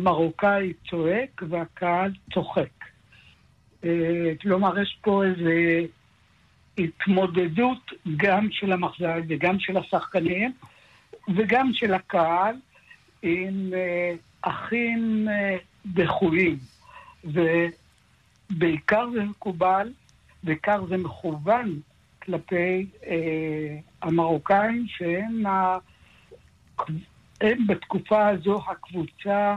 המרוקאי צועק והקהל צוחק. כלומר, יש פה איזו התמודדות גם של המחזאי וגם של השחקנים וגם של הקהל עם אחים דחויים. ובעיקר זה מקובל, בעיקר זה מכוון כלפי המרוקאים שהם הם בתקופה הזו הקבוצה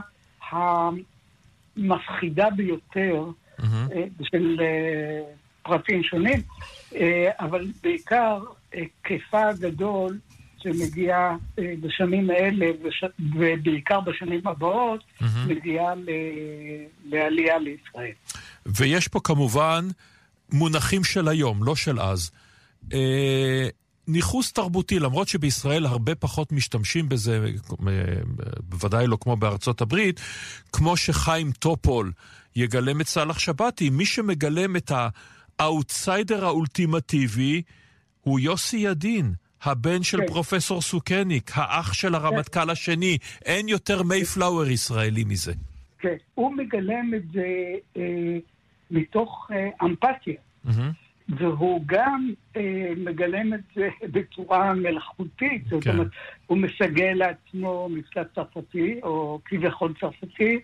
המפחידה ביותר של פרטים שונים, אבל בעיקר כיפה גדול שמגיע בשנים האלה ובעיקר בשנים הבאות מגיעה לעלייה לישראל. ויש פה כמובן מונחים של היום, לא של אז. ניחוס תרבותי, למרות שבישראל הרבה פחות משתמשים בזה, בוודאי לא כמו בארצות הברית, כמו שחיים טופול יגלם את סלח שבתי, מי שמגלם את האוטסיידר האולטימטיבי הוא יוסי ידין, הבן של פרופסור סוכניק, האח של הרמטכ"ל השני. אין יותר מייפלאואר ישראלי מזה. כן, הוא מגלם את זה מתוך אמפתיה. והוא גם מגלם את זה בצורה מלאכותית. זאת אומרת, הוא מסגל לעצמו מפלט צרפתי, או כביכול צרפתי,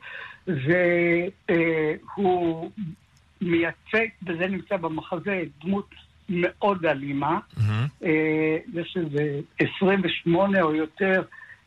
והוא מייצג, וזה נמצא במחזה, דמות מאוד אלימה. יש איזה 28 או יותר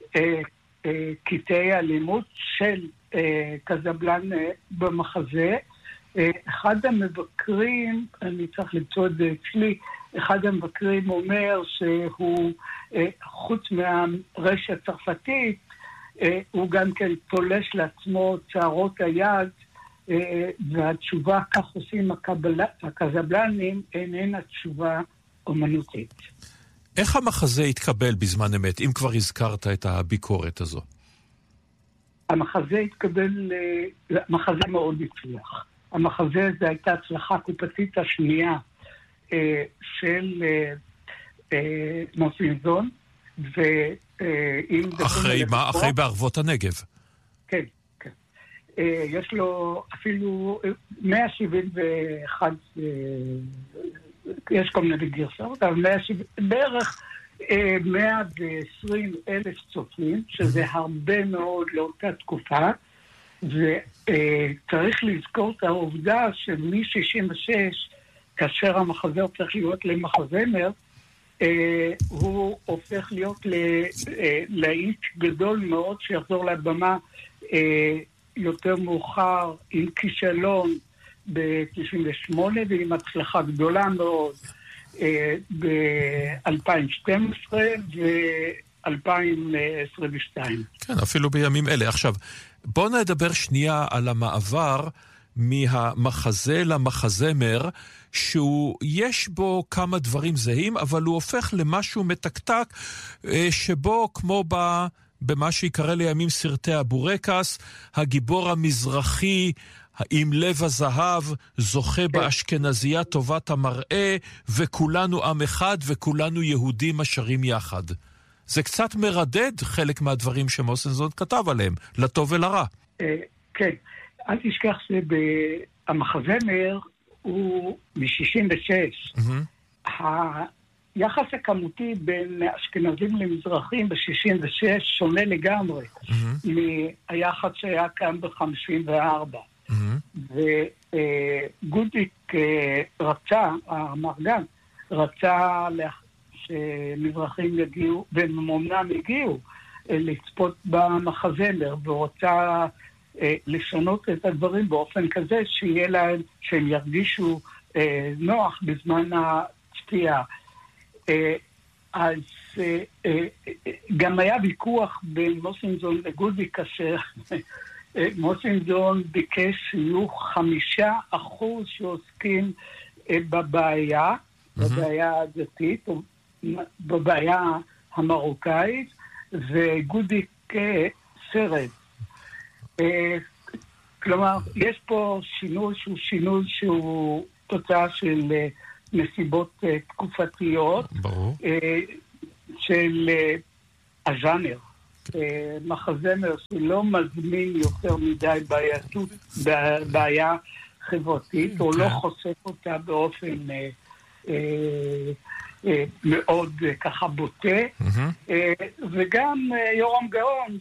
קטעי אלימות של קזבלן במחזה. אחד המבקרים, אני צריך למצוא את זה אצלי, אחד המבקרים אומר שהוא, חוץ מהרשת הצרפתית, הוא גם כן תולש לעצמו צערות היד, והתשובה, כך עושים הקזבלנים, איננה תשובה אומנותית. איך המחזה התקבל בזמן אמת, אם כבר הזכרת את הביקורת הזו? המחזה התקבל, מחזה מאוד הצליח. המחזה הזה הייתה הצלחה קופתית השנייה של מוסינזון, אחרי מה? אחרי בערבות הנגב. כן, כן. יש לו אפילו 171, יש כל מיני גרסאות, אבל בערך 120,000 צופים, שזה הרבה מאוד לאותה תקופה, וצריך לזכור את העובדה שמ-66, כאשר המחזה הופך להיות למחזמר, הוא הופך להיות לאיש גדול מאוד שיחזור לבמה יותר מאוחר עם כישלון ב-98 ועם הצלחה גדולה מאוד ב-2012 ו-2022. כן, אפילו בימים אלה. עכשיו, בואו נדבר שנייה על המעבר מהמחזה למחזמר, שיש בו כמה דברים זהים, אבל הוא הופך למשהו מתקתק, שבו כמו במה שיקרא לימים סרטי הבורקס, הגיבור המזרחי עם לב הזהב זוכה באשכנזייה טובת המראה, וכולנו עם אחד וכולנו יהודים השרים יחד. זה קצת מרדד חלק מהדברים שמוסינזון כתב עליהם, לטוב ולרע. כן, אל תשכח שהמחזמר הוא מ-66. היחס הכמותי בין אשכנזים למזרחים ב-66 שונה לגמרי מהיחס שהיה כאן ב-54. וגודיק רצה, המרגן, רצה שמזרחים יגיעו, והם אומנם הגיעו לצפות במחזמר, ורוצה לשנות את הדברים באופן כזה שיהיה להם, שהם ירגישו נוח בזמן הצפייה. אז גם היה ויכוח בין מוסינזון לגודיק, כאשר מוסינזון ביקש שיהיו 5% שעוסקים בבעיה, בבעיה הדתית, או בבעיה המרוקאית, וגודיק סרט. כלומר, יש פה שינוי שהוא תוצאה של נסיבות תקופתיות, ברור. של הז'אנר. מחזמר שלא מזמין יותר מדי בעיה חברתית, או לא חושף אותה באופן מאוד ככה בוטה, וגם יורם גאון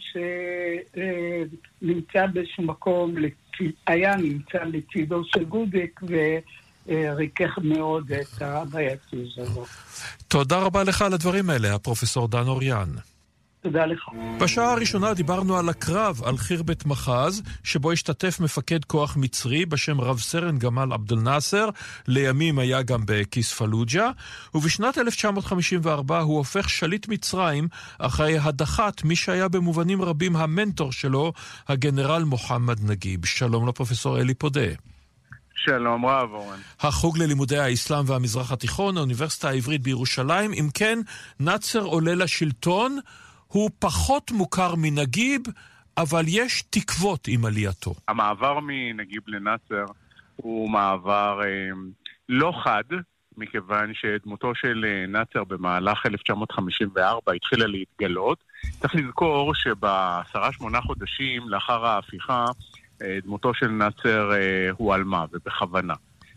שנמצא באיזשהו מקום, היה נמצא לצידו של גודיק וריכך מאוד את הבעייתיות הזאת. תודה רבה לך על הדברים האלה, הפרופסור דן אוריאן. תודה לך. בשעה הראשונה דיברנו על הקרב על חירבת מחז, שבו השתתף מפקד כוח מצרי בשם רב סרן גמל עבדל נאסר, לימים היה גם בכיס פלוג'ה, ובשנת 1954 הוא הופך שליט מצרים אחרי הדחת מי שהיה במובנים רבים המנטור שלו, הגנרל מוחמד נגיב. שלום לפרופסור אלי פודה. שלום רב, אורן. החוג ללימודי האסלאם והמזרח התיכון, האוניברסיטה העברית בירושלים. אם כן, נאצר עולה לשלטון, הוא פחות מוכר מנגיב, אבל יש תקוות עם עלייתו. המעבר מנגיב לנאצר הוא מעבר לא חד, מכיוון שדמותו של נאצר במהלך 1954 התחילה להתגלות. צריך לזכור שב10-8 חודשים לאחר ההפיכה, דמותו של נאצר הועלמה, ובכוונה.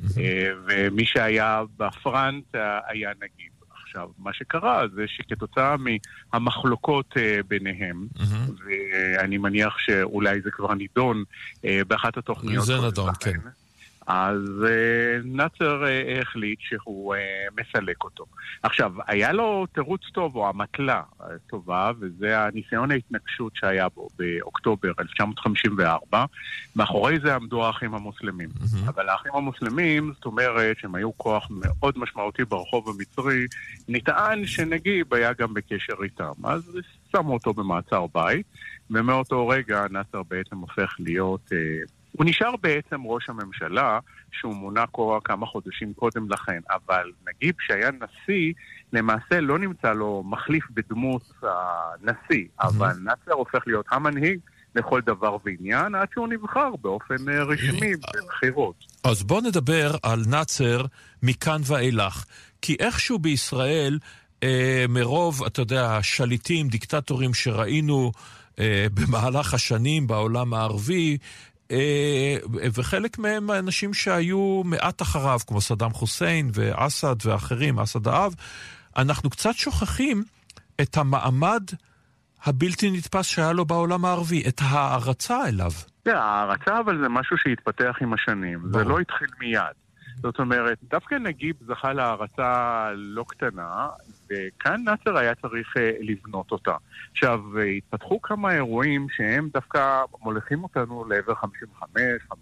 ומי שהיה בפרנט היה נגיב. עכשיו, מה שקרה זה שכתוצאה מהמחלוקות ביניהם, ואני מניח שאולי זה כבר נידון באחת התוכניות. זה נדון, כן. אז נאצר החליט שהוא מסלק אותו. עכשיו, היה לו תירוץ טוב, או המטלה טובה, וזה הניסיון ההתנגשות שהיה בו באוקטובר 1954. מאחורי זה עמדו האחים המוסלמים. אבל האחים המוסלמים, זאת אומרת שהם היו כוח מאוד משמעותי ברחוב המצרי, נטען שנגיב היה גם בקשר איתם. אז שמו אותו במעצר בית, ומאותו רגע נאצר בעצם הופך להיות... הוא נשאר בעצם ראש הממשלה, שהוא מונה כמה חודשים קודם לכן, אבל נגיב שהיה נשיא, למעשה לא נמצא לו מחליף בדמות הנשיא, אבל נאצר הופך להיות המנהיג לכל דבר ועניין, עד שהוא נבחר באופן רשמי בבחירות. אז בוא נדבר על נאצר מכאן ואילך, כי איכשהו בישראל, מרוב, אתה יודע, שליטים, דיקטטורים שראינו במהלך השנים בעולם הערבי, וחלק מהם אנשים שהיו מעט אחריו, כמו סדאם חוסיין ואסד ואחרים, אסד האב, אנחנו קצת שוכחים את המעמד הבלתי נתפס שהיה לו בעולם הערבי, את הערצה אליו. הערצה, אבל זה משהו שהתפתח עם השנים, זה לא התחיל מיד. זאת אומרת, דווקא נגיב זכה להערצה לא קטנה, וכאן נאצר היה צריך לבנות אותה. עכשיו, התפתחו כמה אירועים שהם דווקא מולכים אותנו לעבר 55,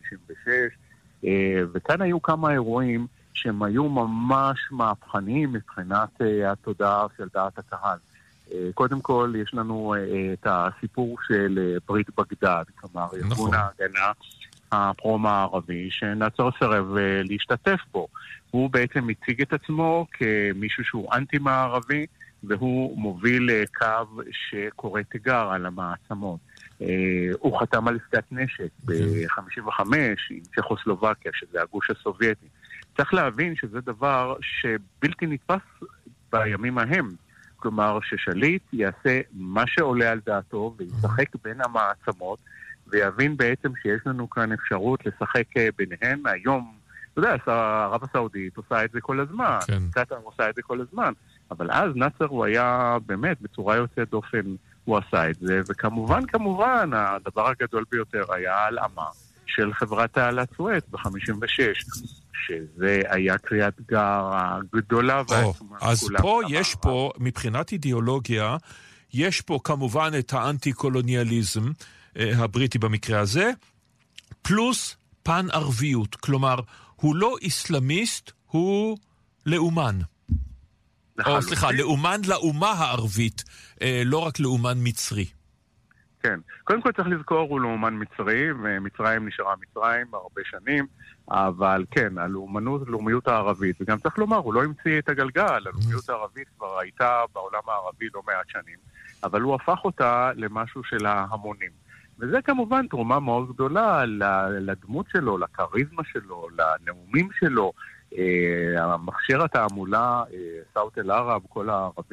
56, וכאן היו כמה אירועים שהם היו ממש מהפכניים מבחינת התודעה של דעת הקהל. קודם כל, יש לנו את הסיפור של ברית בגדד, כלומר, ארגון ההגנה הפרו-מערבי, שנאצר סירב להשתתף בו. הוא בעצם מציג את עצמו כמישהו שהוא אנטי-מערבי, והוא מוביל קו שקורא תיגר על המעצמות. הוא חתם על עסקת נשק ב-55 עם צ'כוסלובקיה, שזה הגוש הסובייטי. צריך להבין שזה דבר שבלתי נתפס בימים ההם. כלומר, ששליט יעשה מה שעולה על דעתו וישחק בין המעצמות, ויבין בעצם שיש לנו כאן אפשרות לשחק ביניהם. היום, אתה יודע, ערב הסעודית עושה את זה כל הזמן, קטר עושה את זה כל הזמן, אבל אז נאצר הוא היה באמת בצורה יוצאת דופן, הוא עשה את זה, וכמובן, הדבר הגדול ביותר היה הלאמה של חברת תעלת סואץ ב-56, שזה היה קריאת גר הגדולה והעצומה. אז פה יש פה, מבחינת אידיאולוגיה, יש פה כמובן את האנטי-קולוניאליזם הבריטי במקרה הזה, פלוס פן ערביות. כלומר, הוא לא איסלאמיסט, הוא לאומן. או סליחה, לאומן לאומה הערבית, לא רק לאומן מצרי. כן. קודם כל צריך לזכור, הוא לאומן מצרי, ומצרים נשארה מצרים הרבה שנים, אבל כן, הלאומיות הערבית, וגם צריך לומר, הוא לא המציא את הגלגל, הלאומיות הערבית כבר הייתה בעולם הערבי לא מעט שנים, אבל הוא הפך אותה למשהו של ההמונים. וזה כמובן תרומה מאוד גדולה לדמות שלו, לקריזמה שלו, לנאומים שלו, המכשיר התעמולה, סאוט אל ערב, כל הערבים,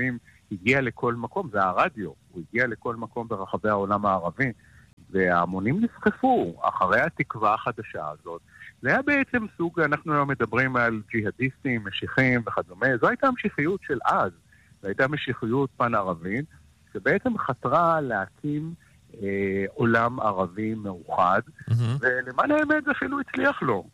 הגיע לכל מקום, זה הרדיו, הוא הגיע לכל מקום ברחבי העולם הערבי, וההמונים נסחפו אחרי התקווה החדשה הזאת. זה היה בעצם סוג, אנחנו היום מדברים על ג'יהדיסטים, משיחים וכדומה, זו הייתה המשיחיות של אז, זו הייתה משיחיות פן-ערבית, שבעצם חתרה להקים עולם ערבי מאוחד, ולמען האמת זה אפילו הצליח לו.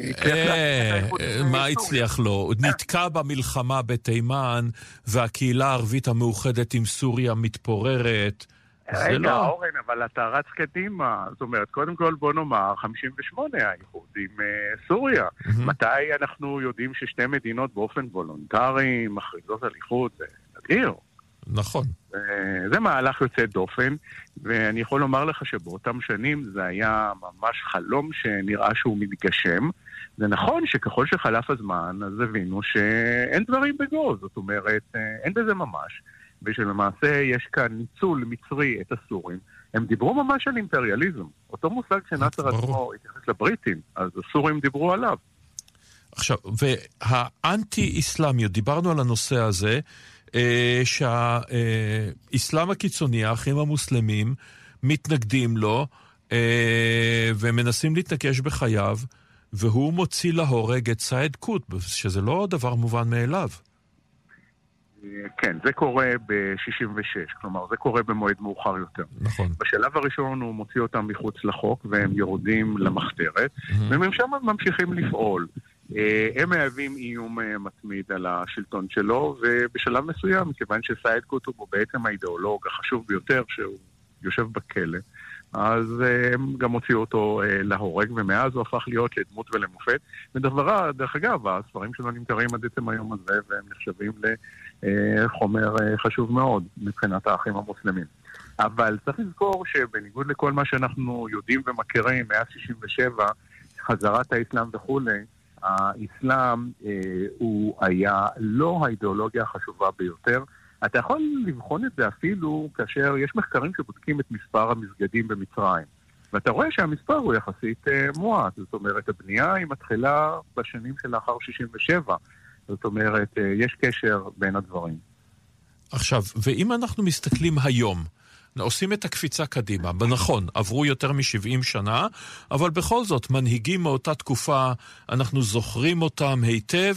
מה הצליח לו? נתקע במלחמה בתימן, והקהילה הערבית המאוחדת עם סוריה מתפוררת. רגע, אורן, אבל אתה רץ קדימה. זאת אומרת, קודם כל בוא נאמר, 58 האיחוד עם סוריה. מתי אנחנו יודעים ששתי מדינות באופן וולונטרי מכריזות על איחוד? זה נדיר. נכון. זה מהלך יוצא דופן, ואני יכול לומר לך שבאותם שנים זה היה ממש חלום שנראה שהוא מתגשם. זה נכון שככל שחלף הזמן, אז הבינו שאין דברים בגו, זאת אומרת, אין בזה ממש. ושלמעשה יש כאן ניצול מצרי את הסורים. הם דיברו ממש על אימפריאליזם. אותו מושג שנאצר עצמו התייחס לבריטים, אז הסורים דיברו עליו. עכשיו, והאנטי-איסלאמיות, דיברנו על הנושא הזה, שהאסלאם הקיצוני, האחים המוסלמים, מתנגדים לו, ומנסים להתנקש בחייו, והוא מוציא להורג את סעד קוטב, שזה לא דבר מובן מאליו. כן, זה קורה ב-66, כלומר, זה קורה במועד מאוחר יותר. נכון. בשלב הראשון הוא מוציא אותם מחוץ לחוק, והם יורדים למחתרת, והם שם ממשיכים לפעול. הם מהווים איום מתמיד על השלטון שלו, ובשלב מסוים, מכיוון שסעד קוטב הוא בעצם האידיאולוג החשוב ביותר, שהוא יושב בכלא, אז הם גם הוציאו אותו להורג, ומאז הוא הפך להיות לדמות ולמופת. דרך אגב, הספרים שלו נמכרים עד עצם היום הזה, והם נחשבים לחומר חשוב מאוד מבחינת האחים המוסלמים. אבל צריך לזכור שבניגוד לכל מה שאנחנו יודעים ומכירים, מאז 67, חזרת האסלאם וכולי, האסלאם הוא היה לא האידיאולוגיה החשובה ביותר. אתה יכול לבחון את זה אפילו כאשר יש מחקרים שבודקים את מספר המסגדים במצרים. ואתה רואה שהמספר הוא יחסית מועט. זאת אומרת, הבנייה היא מתחילה בשנים שלאחר 67. זאת אומרת, יש קשר בין הדברים. עכשיו, ואם אנחנו מסתכלים היום, עושים את הקפיצה קדימה, נכון, עברו יותר מ-70 שנה, אבל בכל זאת, מנהיגים מאותה תקופה, אנחנו זוכרים אותם היטב,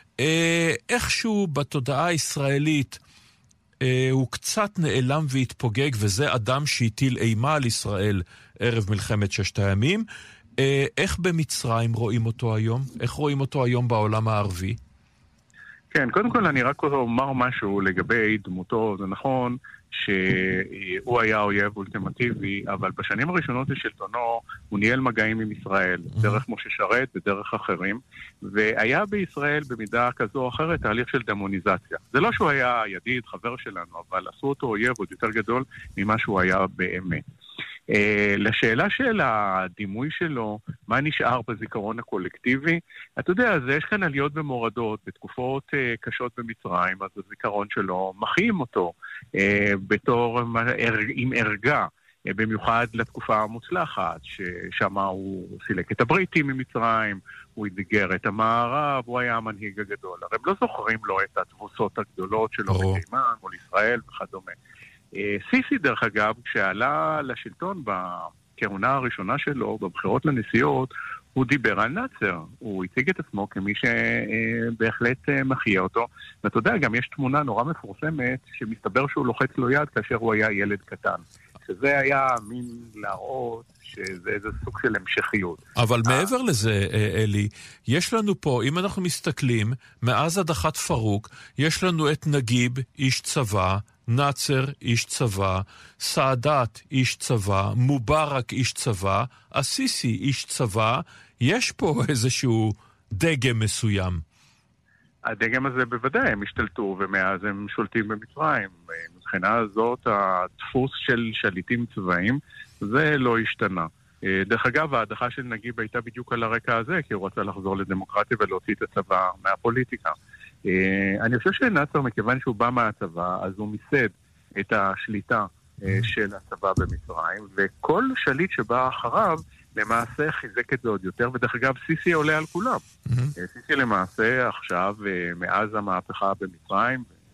איכשהו בתודעה הישראלית, הוא קצת נעלם והתפוגג, וזה אדם שהטיל אימה על ישראל ערב מלחמת ששת הימים. איך במצרים רואים אותו היום? איך רואים אותו היום בעולם הערבי? כן, קודם כל אני רק אומר משהו לגבי דמותו. זה נכון שהוא היה אויב אולטימטיבי, אבל בשנים הראשונות לשלטונו הוא ניהל מגעים עם ישראל, דרך משה שרת ודרך אחרים, והיה בישראל במידה כזו או אחרת תהליך של דמוניזציה. זה לא שהוא היה ידיד, חבר שלנו, אבל עשו אותו אויב עוד יותר גדול ממה שהוא היה באמת. לשאלה של הדימוי שלו, מה נשאר בזיכרון הקולקטיבי, אתה יודע, אז יש כאן עליות ומורדות, בתקופות קשות במצרים, אז הזיכרון שלו מחיים אותו בתור עם ערגה, במיוחד לתקופה המוצלחת, ששם הוא סילק את הבריטים ממצרים, הוא התגר את המערב, הוא היה המנהיג הגדול. הרי הם לא זוכרים לו את התבוסות הגדולות שלו בתימן, מול ישראל וכדומה. סיסי, דרך אגב, כשעלה לשלטון בכהונה הראשונה שלו, בבחירות לנשיאות, הוא דיבר על נאצר. הוא הציג את עצמו כמי שבהחלט מחיה אותו. ואתה יודע, גם יש תמונה נורא מפורסמת שמסתבר שהוא לוחץ לו יד כאשר הוא היה ילד קטן. שזה היה מין להראות שזה איזה סוג של המשכיות. אבל מעבר לזה, אלי, יש לנו פה, אם אנחנו מסתכלים, מאז הדחת פרוק, יש לנו את נגיב, איש צבא, נאצר, איש צבא, סעדת, איש צבא, מובארק, איש צבא, אסיסי, איש צבא. יש פה איזשהו דגם מסוים. הדגם הזה בוודאי, הם השתלטו, ומאז הם שולטים במצרים. מבחינה הזאת, הדפוס של שליטים צבאיים, זה לא השתנה. דרך אגב, ההדחה של נגיב הייתה בדיוק על הרקע הזה, כי הוא רצה לחזור לדמוקרטיה ולהוציא את הצבא מהפוליטיקה. אני חושב שנאצר, מכיוון שהוא בא מהצבא, אז הוא מיסד את השליטה של הצבא במצרים, וכל שליט שבא אחריו, למעשה חיזק את זה עוד יותר, ודרך אגב, סיסי עולה על כולם. סיסי למעשה עכשיו, מאז המהפכה במצרים,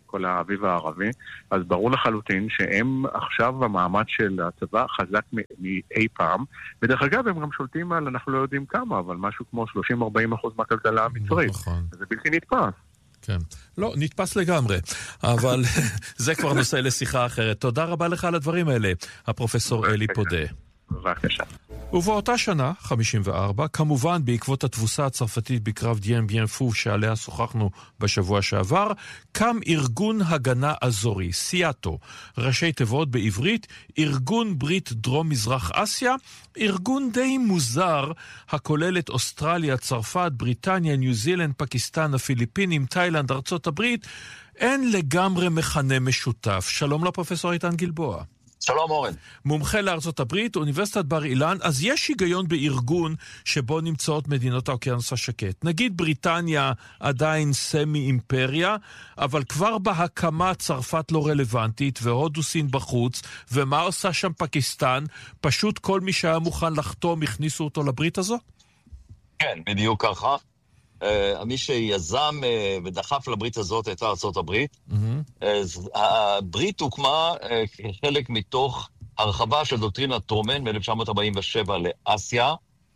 כל האביב הערבי, אז ברור לחלוטין שהם עכשיו המעמד של הצבא חזק מאי פעם, ודרך אגב הם גם שולטים על, אנחנו לא יודעים כמה, אבל משהו כמו 30-40% מהכלכלה המצרית. זה בלתי נתפס. כן. לא, נתפס לגמרי, אבל זה כבר נושא לשיחה אחרת. תודה רבה לך על הדברים האלה, הפרופסור אלי פודה. בבקשה. ובאותה שנה, 54, כמובן בעקבות התבוסה הצרפתית בקרב דיין ביין פו שעליה שוחחנו בשבוע שעבר, קם ארגון הגנה אזורי, סיאטו, ראשי תיבות בעברית, ארגון ברית דרום מזרח אסיה, ארגון די מוזר הכולל את אוסטרליה, צרפת, בריטניה, ניו זילנד, פקיסטן, הפיליפינים, תאילנד, ארצות הברית, אין לגמרי מכנה משותף. שלום לפרופסור איתן גלבוע. שלום אורן. מומחה לארצות הברית, אוניברסיטת בר אילן, אז יש היגיון בארגון שבו נמצאות מדינות האוקיינוס השקט. נגיד בריטניה עדיין סמי אימפריה, אבל כבר בהקמה צרפת לא רלוונטית, והודו סין בחוץ, ומה עושה שם פקיסטן? פשוט כל מי שהיה מוכן לחתום הכניסו אותו לברית הזו? כן, בדיוק ככה. מי שיזם ודחף לברית הזאת הייתה ארצות הברית. הברית הוקמה כחלק מתוך הרחבה של דוקטרינת טרומן מ-1947 לאסיה.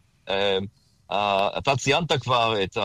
אתה ציינת כבר את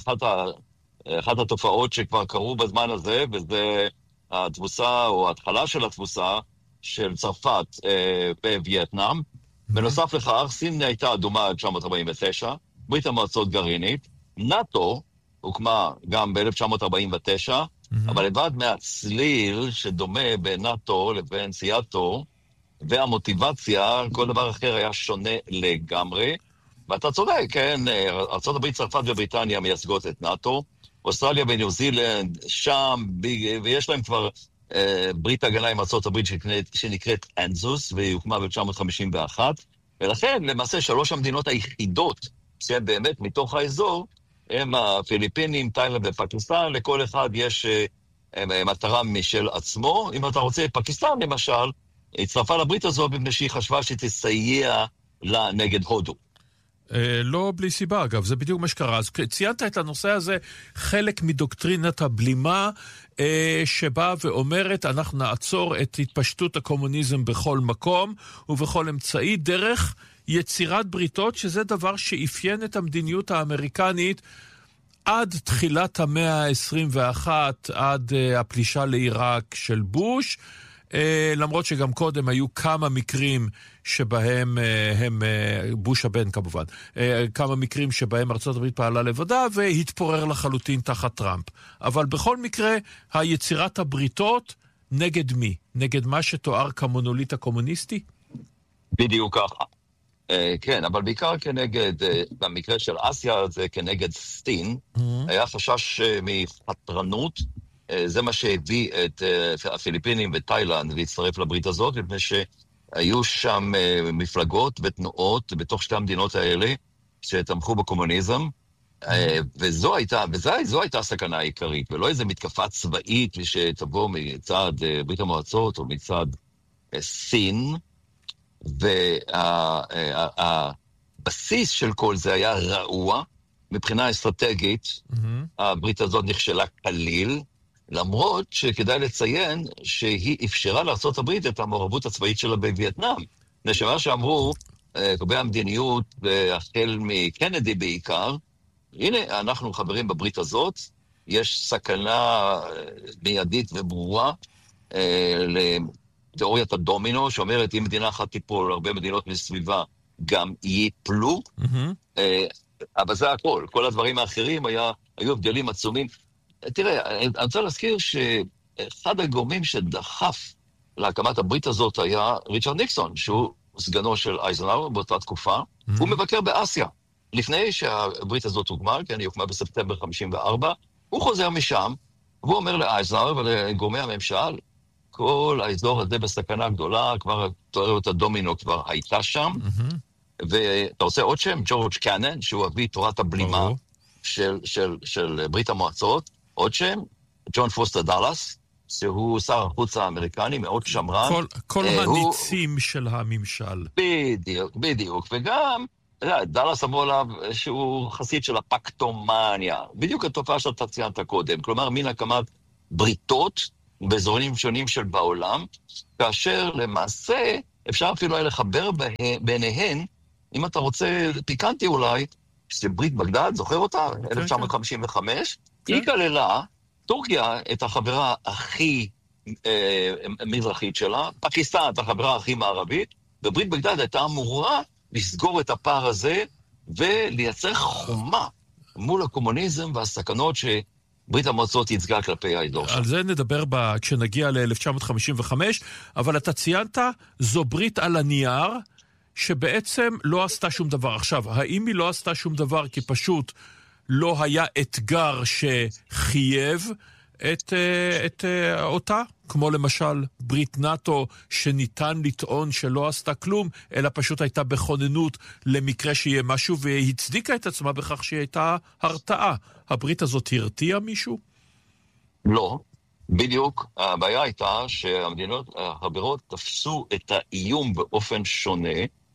אחת התופעות שכבר קרו בזמן הזה, וזה התבוסה או ההתחלה של התבוסה של צרפת בווייטנאם. בנוסף לכך, סין הייתה אדומה עד 1949, ברית המועצות גרעינית, נאטו הוקמה גם ב-1949, אבל לבד מהצליל שדומה בין נאטו לבין סיאטו, והמוטיבציה, כל דבר אחר היה שונה לגמרי. ואתה צודק, כן, ארצות הברית, צרפת ובריטניה מייצגות את נאטו, אוסטרליה וניו זילנד שם, ויש להם כבר ברית הגנה עם ארצות הברית שנקראת אנזוס, והיא הוקמה ב-1951, ולכן למעשה שלוש המדינות היחידות שהן באמת מתוך האזור, הם הפיליפינים, תאילנד ופקיסטן, לכל אחד יש מטרה משל עצמו. אם אתה רוצה, פקיסטן למשל, הצטרפה לברית הזו מפני שהיא חשבה שתסייע לה נגד הודו. לא בלי סיבה, אגב, זה בדיוק מה שקרה. אז ציינת את הנושא הזה, חלק מדוקטרינת הבלימה, שבאה ואומרת, אנחנו נעצור את התפשטות הקומוניזם בכל מקום ובכל אמצעי, דרך יצירת בריתות, שזה דבר שאפיין את המדיניות האמריקנית עד תחילת המאה ה-21, עד הפלישה לעיראק של בוש, למרות שגם קודם היו כמה מקרים שבהם בוש הבן כמובן, כמה מקרים שבהם ארצות הברית פעלה לבדה והתפורר לחלוטין תחת טראמפ. אבל בכל מקרה, היצירת הבריתות נגד מי? נגד מה שתואר כמונוליט הקומוניסטי? בדיוק ככה. כן, אבל בעיקר כנגד, במקרה של אסיה זה כנגד סין, היה חשש מחתרנות, זה מה שהביא את הפיליפינים ותאילנד להצטרף לברית הזאת, מפני שהיו שם מפלגות ותנועות בתוך שתי המדינות האלה שתמכו בקומוניזם, וזו הייתה הסכנה העיקרית, ולא איזו מתקפה צבאית שתבוא מצד ברית המועצות או מצד סין, והבסיס של כל זה היה רעוע, מבחינה אסטרטגית, הברית הזאת נכשלה כליל, למרות שכדאי לציין שהיא אפשרה לארצות הברית את המעורבות הצבאית שלה בווייטנאם. נשמע שאמרו, קובעי המדיניות, החל מקנדי בעיקר, הנה, אנחנו חברים בברית הזאת, יש סכנה מיידית וברורה לתיאוריית הדומינו, שאומרת, אם מדינה אחת תיפול, הרבה מדינות מסביבה גם ייפלו, אבל זה הכל. כל הדברים האחרים היו הבדלים עצומים. תראה, אני רוצה להזכיר שאחד הגורמים שדחף להקמת הברית הזאת היה ריצ'רד ניקסון, שהוא סגנו של אייזנהאואר באותה תקופה, הוא מבקר באסיה. לפני שהברית הזאת הוקמה, כן, היא הוקמה בספטמבר 54, הוא חוזר משם, והוא אומר לאייזנהאואר ולגורמי הממשל, כל האזור הזה בסכנה גדולה, כבר תיאוריות הדומינו כבר הייתה שם, ואתה רוצה עוד שם, ג'ורג' קנן, שהוא אבי תורת הבלימה של ברית המועצות, עוד שם, ג'ון פוסטר דאלאס, שהוא שר החוץ האמריקני, מאוד שמרן. כל הניצים של הממשל. בדיוק, וגם, דאלאס אמרו עליו שהוא חסיד של הפקטומניה, בדיוק התופעה שאתה ציינת קודם, כלומר, מן הקמת בריתות, באזורים שונים של בעולם, כאשר למעשה אפשר אפילו לחבר ביניהן, אם אתה רוצה, פיקנטי אולי, שזה ברית בגדד, זוכר אותה? 1955, היא כללה, טורקיה את החברה הכי מזרחית שלה, פקיסטן את החברה הכי מערבית, וברית בגדד הייתה אמורה לסגור את הפער הזה, ולייצר חומה מול הקומוניזם והסכנות שברית המועצות ייצגה כלפי האזור. על זה נדבר כשנגיע ל-1955, אבל אתה ציינת, זו ברית על הנייר, שבעצם לא עשתה שום דבר. עכשיו, האם היא לא עשתה שום דבר כי פשוט לא היה אתגר שחייב את אותה? כמו למשל ברית נאטו שניתן לטעון שלא עשתה כלום, אלא פשוט הייתה בכוננות למקרה שיהיה משהו, והצדיקה את עצמה בכך שהיא הייתה הרתעה. הברית הזאת הרתיעה מישהו? לא, בדיוק. הבעיה הייתה שהמדינות החברות תפסו את האיום באופן שונה,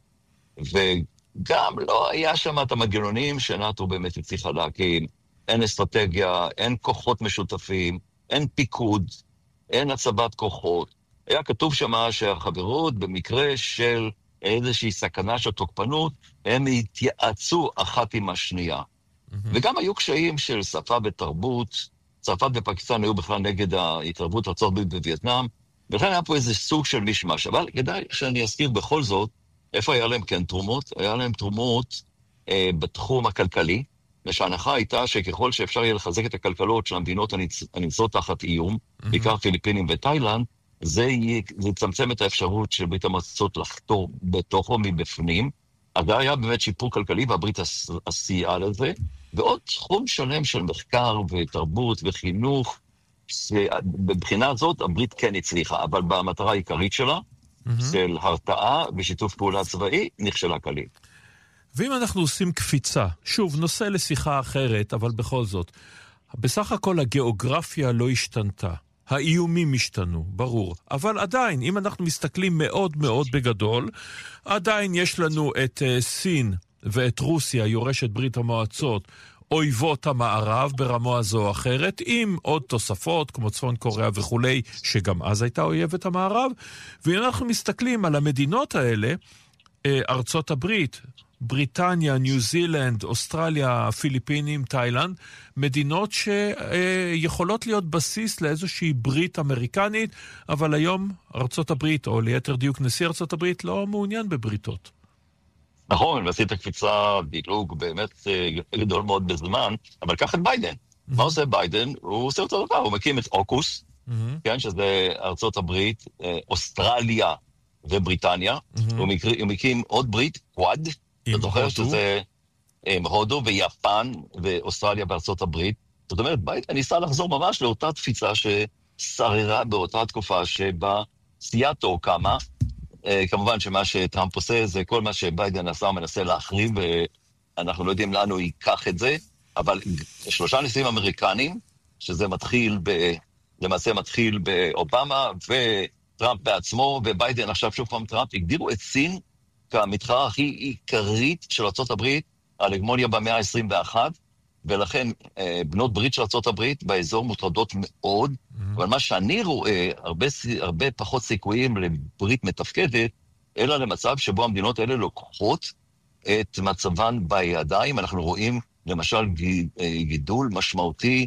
וגם לא היה שם את המנגנונים שנאטו באמת הצליחה להקים. אין אסטרטגיה, אין כוחות משותפים, אין פיקוד, אין הצבת כוחות. היה כתוב שמה שהחברות במקרה של איזושהי סכנה של תוקפנות, הם התייעצו אחת עם השנייה. וגם היו קשיים של שפה ותרבות. צרפת ופקיסטן היו בכלל נגד ההתערבות ארצות הברית בווייטנאם, ולכן היה פה איזה סוג של משמש. אבל כדאי שאני אזכיר בכל זאת, איפה היה להם כן תרומות? היה להם תרומות בתחום הכלכלי, ושההנחה הייתה שככל שאפשר יהיה לחזק את הכלכלות של המדינות הנמצאות תחת איום, בעיקר פיליפינים ותאילנד, זה יצמצם את האפשרות של ברית המועצות לחתור בתוכו מבפנים. אז זה היה באמת שיפור כלכלי, והברית עשייה לזה, ועוד תחום שלם של מחקר ותרבות וחינוך, בבחינה הזאת הברית כן הצליחה, אבל במטרה העיקרית שלה, של הרתעה ושיתוף פעולה צבאי, נכשלה כליל. ואם אנחנו עושים קפיצה, שוב, נושא לשיחה אחרת, אבל בכל זאת, בסך הכל הגיאוגרפיה לא השתנתה. האיומים השתנו, ברור. אבל עדיין, אם אנחנו מסתכלים מאוד מאוד בגדול, עדיין יש לנו את סין ואת רוסיה, יורשת ברית המועצות, אויבות המערב ברמה זו או אחרת, עם עוד תוספות כמו צפון קוריאה וכולי, שגם אז הייתה אויבת המערב. ואם אנחנו מסתכלים על המדינות האלה, ארצות הברית, בריטניה, ניו זילנד, אוסטרליה, פיליפינים, תאילנד, מדינות שיכולות להיות בסיס לאיזושהי ברית אמריקנית, אבל היום ארצות הברית, או ליתר דיוק נשיא ארצות הברית, לא מעוניין בבריתות. נכון, ועשית קפיצה דילוג באמת גדול מאוד בזמן, אבל קח את ביידן. מה עושה ביידן? הוא עושה אותו דבר, הוא מקים את אוקוס, כן, שזה ארצות הברית, אוסטרליה ובריטניה, הוא מקים עוד ברית, קוואד, אתה זוכר שזה הודו ויפן ואוסטרליה בארצות הברית. זאת אומרת, ביידן ניסה לחזור ממש לאותה תפיצה ששררה באותה תקופה שבה סיאטו קמה. כמובן שמה שטראמפ עושה זה כל מה שביידן עשה, הוא מנסה להחריב, ואנחנו לא יודעים לאן הוא ייקח את זה, אבל 3 נשיאים אמריקנים, שזה למעשה מתחיל באובמה וטראמפ בעצמו, וביידן עכשיו שוב פעם טראמפ, הגדירו את סין כמתחרה הכי עיקרית של ארצות הברית, על הגמוניה במאה ה-21, ולכן בנות ברית של ארצות הברית באזור מוטרדות מאוד, אבל מה שאני רואה, הרבה פחות סיכויים לברית מתפקדת, אלא למצב שבו המדינות האלה לוקחות את מצבן בידיים. אנחנו רואים למשל גידול משמעותי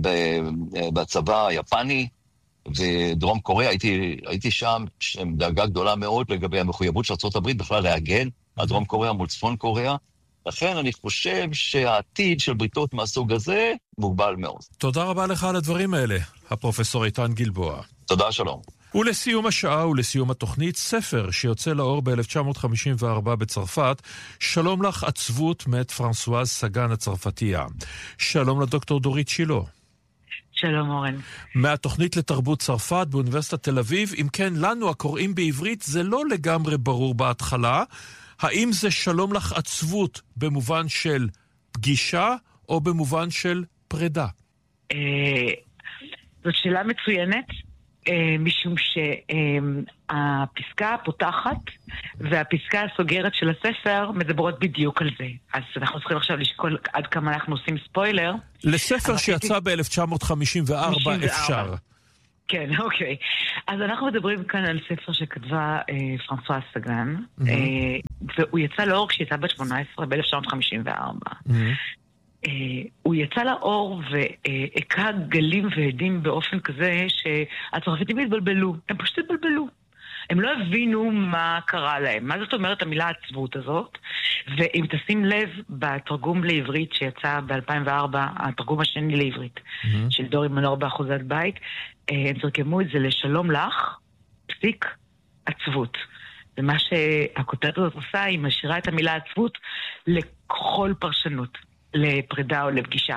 בצבא היפני, ודרום קוריאה, הייתי שם, דאגה גדולה מאוד לגבי המחויבות של ארצות הברית, בכלל להגן על דרום קוריאה מול צפון קוריאה. לכן אני חושב שהעתיד של בריתות מהסוג הזה מוגבל מאוד. תודה רבה לך על הדברים האלה, הפרופסור איתן גלבוע. תודה, שלום. ולסיום השעה ולסיום התוכנית, ספר שיוצא לאור ב-1954 בצרפת, שלום לך עצבות מאת פרנסואז סגן הצרפתייה. שלום לדוקטור דורית שילה. שלום אורן. מהתוכנית לתרבות צרפת באוניברסיטת תל אביב. אם כן, לנו הקוראים בעברית זה לא לגמרי ברור בהתחלה. האם זה שלום לך עצבות במובן של פגישה או במובן של פרידה? זאת שאלה מצוינת, משום שהפסקה הפותחת והפסקה הסוגרת של הספר מדברות בדיוק על זה. אז אנחנו צריכים עכשיו לשקול עד כמה אנחנו עושים ספוילר. לספר שיצא ב-1954 אפשר. כן, אוקיי. אז אנחנו מדברים כאן על ספר שכתבה פרנסואה סגן, והוא יצא לאור כשהיא הייתה בת 18 ב-1954. הוא יצא לאור והכה גלים והדים באופן כזה שהצרפתים התבלבלו. הם פשוט התבלבלו. הם לא הבינו מה קרה להם. מה זאת אומרת המילה העצבות הזאת? ואם תשים לב, בתרגום לעברית שיצא ב-2004, התרגום השני לעברית, של דורי מנור באחוזת בית, הם תרגמו את זה לשלום לך, פסיק, עצבות. ומה שהכותרת הזאת עושה, היא משאירה את המילה עצבות לכל פרשנות, לפרידה או לפגישה.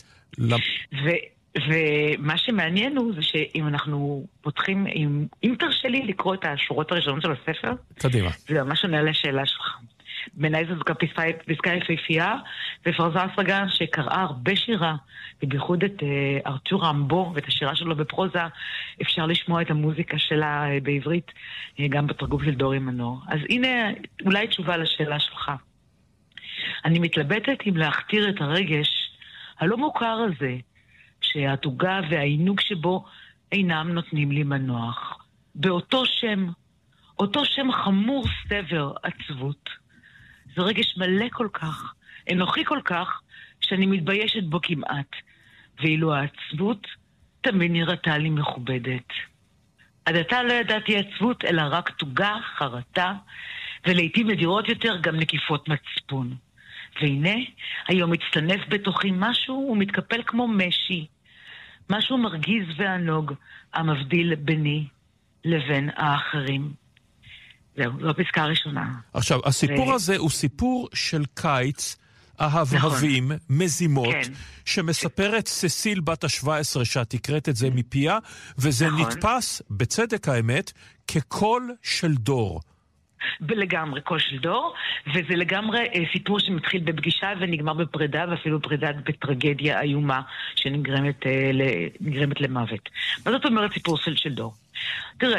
ומה שמעניין הוא זה שאם אנחנו פותחים, אם תרשה לי לקרוא את השורות הראשונות של הספר, קדימה. זה ממש עונה לשאלה שלך. בעיניי זו פסקה יפהפייה, ופרנסואה סגן שקראה הרבה שירה, ובייחוד את ארתור רמבו ואת השירה שלו בפרוזה, אפשר לשמוע את המוזיקה שלה בעברית, גם בתרגום של דורי מנור. אז הנה אולי תשובה לשאלה שלך. אני מתלבטת אם להכתיר את הרגש הלא מוכר הזה, שהתוגה והעינוג שבו אינם נותנים לי מנוח. באותו שם, אותו שם חמור סבר עצבות. זה רגש מלא כל כך, אנוכי כל כך, שאני מתביישת בו כמעט. ואילו העצבות תמיד נראתה לי מכובדת. עד עתה לא ידעתי עצבות, אלא רק תוגה, חרטה, ולעיתים נדירות יותר גם נקיפות מצפון. והנה, היום מצטנף בתוכי משהו ומתקפל כמו משי. משהו מרגיז וענוג, המבדיל ביני לבין האחרים. זהו, זו הפסקה הראשונה. עכשיו, הסיפור הזה הוא סיפור של קיץ, אהבים, מזימות, שמספרת ססיל בת ה-17, שאת הקראת את זה מפיה, וזה נתפס, בצדק האמת, כקול של דור. לגמרי, קול של דור, וזה לגמרי סיפור שמתחיל בפגישה ונגמר בפרידה, ואפילו פרידה בטרגדיה איומה שנגרמת למוות. מה זאת אומרת סיפור של דור? תראה,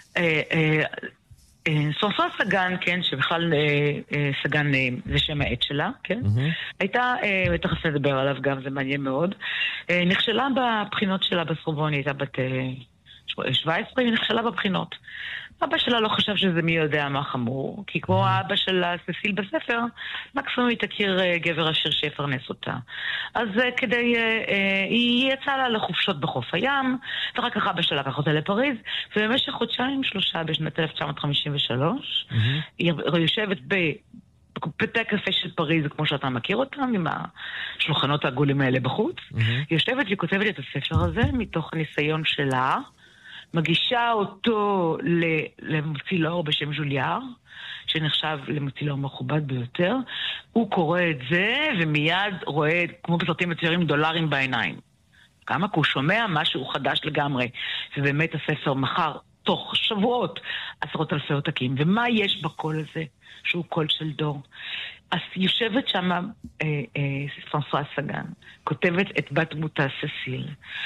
פרנסואה סגן, כן, שבכלל סגן זה שם העט שלה, כן, הייתה, תכף נדבר עליו גם, זה מעניין מאוד, נכשלה בבחינות שלה בסורבון, הייתה בת 17, היא נכשלה בבחינות. אבא שלה לא חשב שזה מי יודע מה חמור, כי כמו האבא שלה, ססיל בספר, מקסימום היא תכיר גבר עשיר שיפרנס אותה. אז היא יצאה לה לחופשות בחוף הים, ואחר כך אבא שלה לקח אותה לפריז, ובמשך חודשיים, 3 בשנת 1953, היא יושבת בבתי הקפה של פריז, כמו שאתה מכיר אותם, עם השולחנות העגולים האלה בחוץ, היא יושבת וכותבת את הספר הזה, מתוך הניסיון שלה, מגישה אותו למוציא לאור בשם ז'וליאר, שנחשב למוציא לאור מכובד ביותר. הוא קורא את זה ומיד רואה, כמו בסרטים מצוירים, דולרים בעיניים. כמה? כי הוא שומע משהו חדש לגמרי. ובאמת הספר מחר, תוך שבועות, 10,000 עותקים. ומה יש בקול הזה? שהוא קול של דור. אז יושבת שמה פרנסואה סגן, כותבת את בת דמותה ססיל,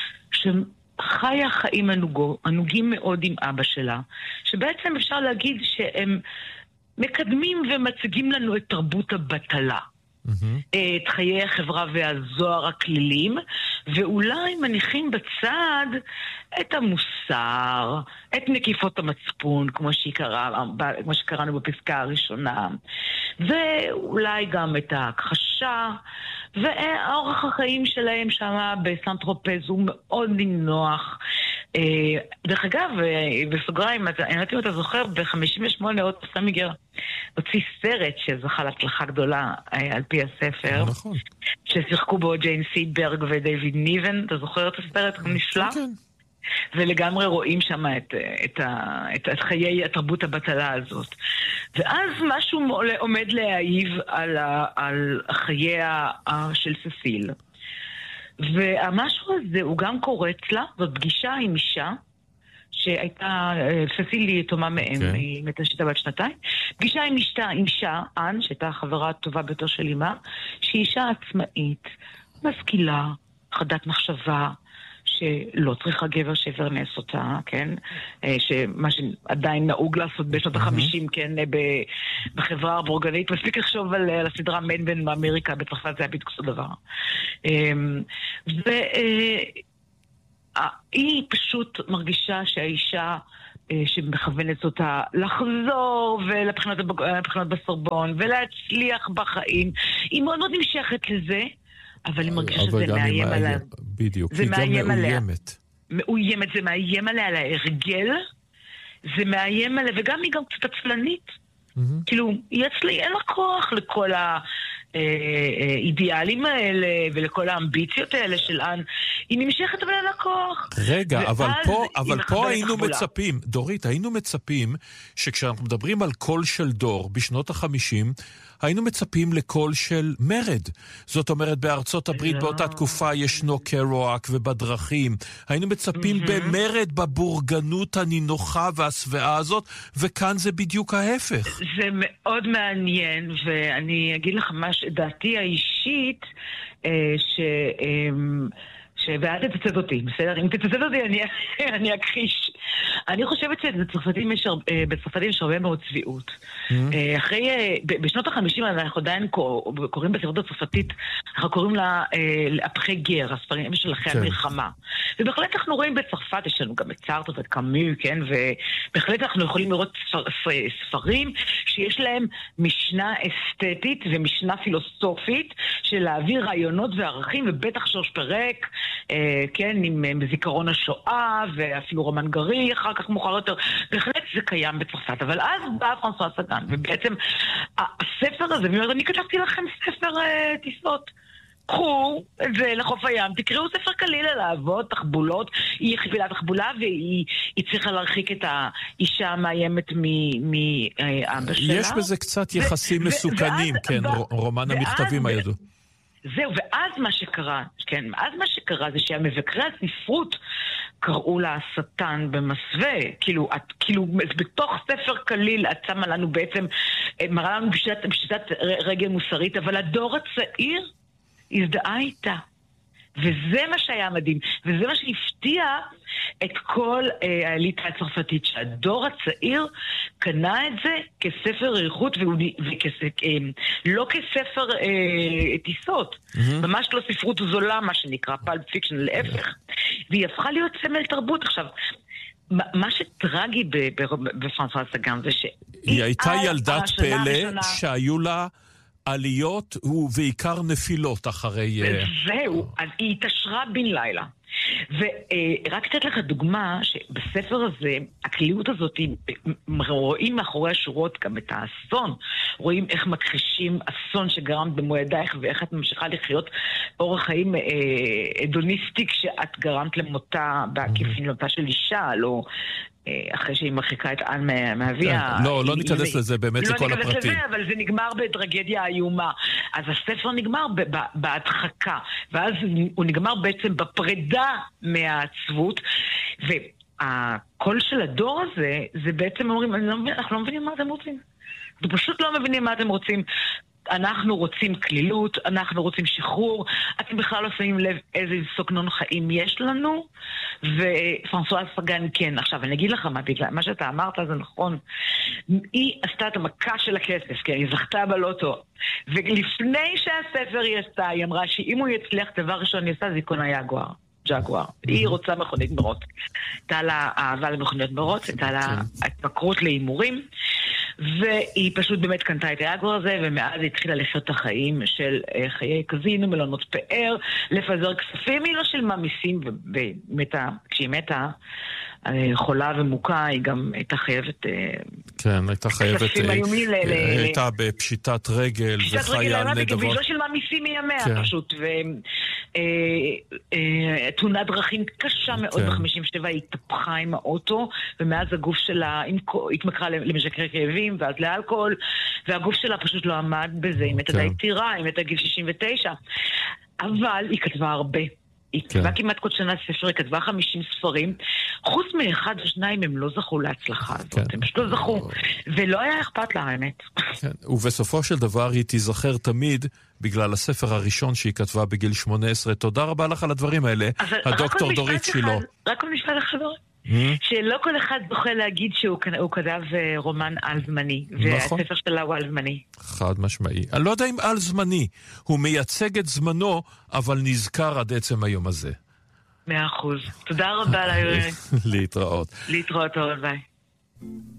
חיה חיים ענוגים מאוד עם אבא שלה, שבעצם אפשר להגיד שהם מקדמים ומציגים לנו את תרבות הבטלה, את חיי החברה והזוהר הכלילים, ואולי מניחים בצד את המוסר, את נקיפות המצפון, כמו שקראנו בפסקה הראשונה, ואולי גם את ההכחשה, והאורח החיים שלהם שם בסנטרופז הוא מאוד נינוח. דרך אגב, בסוגריים, אני יודעת אם אתה זוכר, ב-58 עוד סמיגר הוציא סרט שזכה להצלחה גדולה על פי הספר, נכון. ששיחקו בו ג'יין סידברג ודייוויד ניבן, אתה זוכר את הסרט? הוא נפלא? כן. ולגמרי רואים שם את חיי התרבות הבטלה הזאת. ואז משהו עומד להעיב על חייה של ססיל. והמשהו הזה הוא גם קורץ לה, בפגישה עם אישה, שהייתה, ססיל היא יתומה מאם, היא מתה בת 2, פגישה עם אישה, אן, שהייתה החברה הטובה ביותר של אימה, שהיא אישה עצמאית, משכילה, חדת מחשבה, שלא צריכה גבר שיפרנס אותה, כן? שמה שעדיין נהוג לעשות בשנות ה-50, כן? בחברה הבורגנית, מספיק לחשוב על הסדרה מיין באמריקה, בצרפת זה היה בדיוק אותו דבר. היא פשוט מרגישה שהאישה שמכוונת אותה לחזור ולבחינות בסורבון ולהצליח בחיים, היא מאוד מאוד נמשכת לזה, אבל היא מרגישה שזה מאיים עליה. בדיוק, היא גם מאוימת. מאוימת, זה מאיים עליה על ההרגל, זה מאיים עליה, וגם היא גם קצת עצלנית. כאילו, אין לה כוח לכל האידיאלים האלה ולכל האמביציות האלה של אן. היא נמשכת אבל אין לה כוח. רגע, אבל פה היינו מצפים, דורית, היינו מצפים שכשאנחנו מדברים על קול של דור בשנות ה-50, היינו מצפים לקול של מרד. זאת אומרת, בארצות הברית באותה תקופה ישנו קרואק ובדרכים. היינו מצפים במרד בבורגנות הנינוחה והשבעה הזאת, וכאן זה בדיוק ההפך. זה מאוד מעניין, ואני אגיד לך מה דעתי האישית, ואל תצטט אותי, בסדר? אם תצטט אותי אני אכחיש. אני חושבת שבצרפתים יש הרבה מאוד צביעות. בשנות ה-50 אנחנו עדיין קוראים בספרות הצרפתית, אנחנו קוראים לה אפחי גר, הספרים של אחרי המלחמה. ובהחלט אנחנו רואים בצרפת, יש לנו גם את סארטר ואת קאמי, כן? ובהחלט אנחנו יכולים לראות ספרים שיש להם משנה אסתטית ומשנה פילוסופית של להעביר רעיונות וערכים, ובטח שורש פרק, כן, עם זיכרון השואה, ואפילו רומן גרי, אחר כך מאוחר יותר, בהחלט זה קיים בצרפת, אבל אז בא פרנסואה סגן, ובעצם הספר הזה, אני כתבתי לכם ספר טיסות, קחו את זה לחוף הים, תקראו ספר קליל על האבות, תחבולות, היא חבילה תחבולה, והיא צריכה להרחיק את האישה המאיימת מאבא שלה. יש בזה קצת יחסים מסוכנים, כן, רומן המכתבים הידוע. זהו, ואז מה שקרה, כן, אז מה שקרה זה שהמבקרי הספרות קראו לה השטן במסווה, כאילו בתוך ספר קליל את שמה לנו בעצם, מראה לנו פשיטת רגל מוסרית, אבל הדור הצעיר הזדהה איתה. וזה מה שהיה מדהים, וזה מה שהפתיע את כל האליטה הצרפתית, שהדור הצעיר קנה את זה כספר איכות, לא כספר טיסות, ממש לא ספרות זולה, מה שנקרא פלפ פיקשן, להפך, והיא הפכה להיות סמל תרבות. עכשיו, מה שטרגי בפרנסואה סגן זה היא הייתה ילדת פלא שהיו לה עליות ובעיקר נפילות אחרי... וזהו, אז היא התעשרה בן לילה. ורק לתת לך דוגמה שבספר הזה, הקלילות הזאת, רואים מאחורי השורות גם את האסון, רואים איך מכחישים אסון שגרמת במו ידייך, ואיך את ממשיכה לחיות אורח חיים אדוניסטי כשאת גרמת למותה בעקיפין, למותה של אישה, לא... אחרי שהיא מרחיקה את אן מאביה. לא ניכנס לזה באמת לכל הפרטים. לא ניכנס לזה, אבל זה נגמר בטרגדיה איומה. אז הספר נגמר בהדחקה, ואז הוא נגמר בעצם בפרידה מהעצבות, והקול של הדור הזה, זה בעצם אומרים, אנחנו לא מבינים מה אתם רוצים. אנחנו פשוט לא מבינים מה אתם רוצים. אנחנו רוצים כלילות, אנחנו רוצים שחרור, אתם בכלל לא שמים לב איזה סוגנון חיים יש לנו, ופרנסואה סגן כן. עכשיו, אני אגיד לך מה שאתה אמרת זה נכון, היא עשתה את המכה של הכסף, כן, היא זכתה בלוטו, ולפני שהספר היא עשתה, היא אמרה שאם הוא יצליח, דבר ראשון היא עשתה, זה קונה ג'גואר. היא רוצה מכונית מרוץ. הייתה לה אהבה למכוניות מרוץ, הייתה לה התמכרות להימורים, והיא פשוט באמת קנתה את הג'גואר הזה, ומאז התחילה לחיות את החיים של חיי קזינו, מלונות פאר, לפזר כספים. היא לא שילמה מיסים, כשהיא מתה, חולה ומוכה, היא גם הייתה חייבת... כן, הייתה חייבת... הייתה בפשיטת רגל, וחיה על נדבות. והיא לא שילמה מיסים מימיה פשוט, תאונת דרכים קשה מאוד ב-57, היא התהפכה עם האוטו, ומאז הגוף שלה התמכרה למשכרי כאבים, ואז לאלכוהול, והגוף שלה פשוט לא עמד בזה, היא מתה די טירה, היא מתה גיל 69. אבל היא כתבה הרבה. היא כתבה כמעט כל שנה ספר, היא כתבה 50 ספרים, חוץ מאחד ושניים הם לא זכו להצלחה הזאת, הם פשוט לא זכו, ולא היה אכפת לה האמת. ובסופו של דבר היא תיזכר תמיד בגלל הספר הראשון שהיא כתבה בגיל 18. תודה רבה לך על הדברים האלה, הדוקטור דורית שילה. רק עוד משפט אחד, שלא כל אחד זוכה להגיד שהוא כתב רומן על זמני, והספר שלה הוא על זמני. חד משמעי. אני לא יודע אם על זמני, הוא מייצג את זמנו, אבל נזכר עד עצם היום הזה. 100%. תודה רבה, לירי. להתראות. להתראות, ביי.